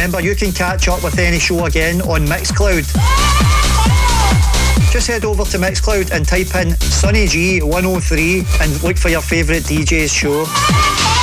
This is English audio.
Remember, you can catch up with any show again on Mixcloud. Just head over to Mixcloud and type in Sunny G 103 and look for your favourite DJ's show.